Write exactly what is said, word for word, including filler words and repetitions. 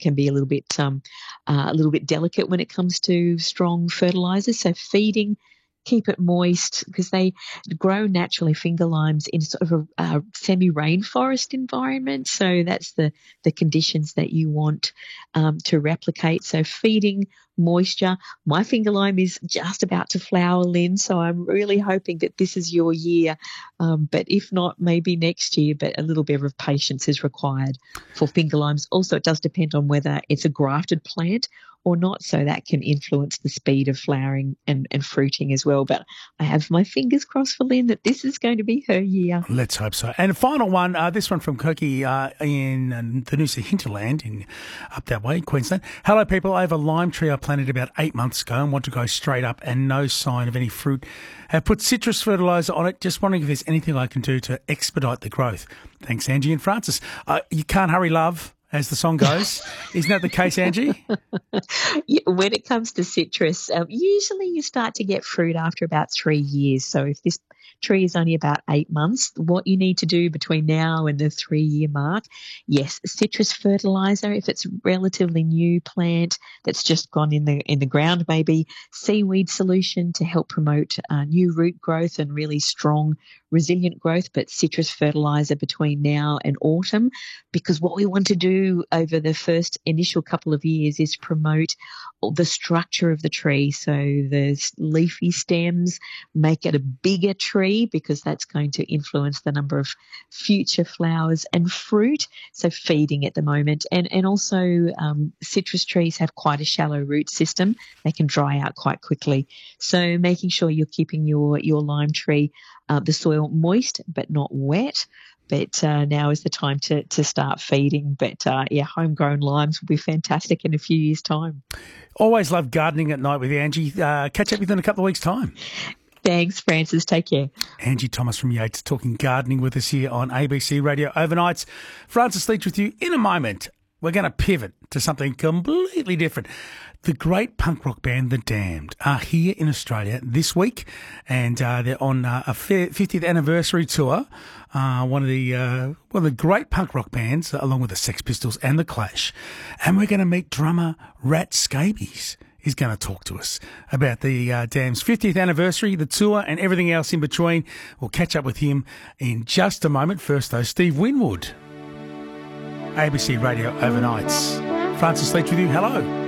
can be a little bit um, uh, a little bit delicate when it comes to strong fertilizers. So feeding, keep it moist, because they grow naturally, finger limes, in sort of a, a semi-rainforest environment. So that's the, the conditions that you want um, to replicate. So feeding, moisture. My finger lime is just about to flower, Lynn, so I'm really hoping that this is your year. Um, but if not, maybe next year, but a little bit of patience is required for finger limes. Also, it does depend on whether it's a grafted plant or not, so that can influence the speed of flowering and, and fruiting as well. But I have my fingers crossed for Lynn that this is going to be her year. Let's hope so. And a final one, uh, this one from Koki uh, in uh, the Noosa hinterland in up that way, Queensland. Hello, people. I have a lime tree I planted about eight months ago and want to go straight up and no sign of any fruit. Have put citrus fertiliser on it. Just wondering if there's anything I can do to expedite the growth. Thanks, Angie and Francis. Uh, you can't hurry, love, as the song goes. Isn't that the case, Angie? Yeah, when it comes to citrus, um, usually you start to get fruit after about three years. So if this tree is only about eight months, what you need to do between now and the three-year mark, yes, citrus fertiliser, if it's a relatively new plant that's just gone in the in the ground, maybe seaweed solution to help promote uh, new root growth and really strong, resilient growth, but citrus fertiliser between now and autumn, because what we want to do over the first initial couple of years is promote the structure of the tree. So the leafy stems, make it a bigger tree, because that's going to influence the number of future flowers and fruit. So feeding at the moment. And, and also um, citrus trees have quite a shallow root system. They can dry out quite quickly. So making sure you're keeping your, your lime tree, uh, the soil moist but not wet. But uh, now is the time to to start feeding. But, uh, yeah, homegrown limes will be fantastic in a few years' time. Always love gardening at night with Angie. Uh, catch up with you in a couple of weeks' time. Thanks, Francis. Take care. Angie Thomas from Yates talking gardening with us here on A B C Radio Overnights. Francis Leach with you in a moment. We're going to pivot to something completely different. The great punk rock band The Damned are here in Australia this week, and uh, they're on uh, a fiftieth anniversary tour. Uh, one of the uh, one of the great punk rock bands, along with the Sex Pistols and the Clash. And we're going to meet drummer Rat Scabies. He's going to talk to us about the uh, Damned's fiftieth anniversary, the tour, and everything else in between. We'll catch up with him in just a moment. First, though, Steve Winwood. A B C Radio Overnights. Francis Leach with you. Hello.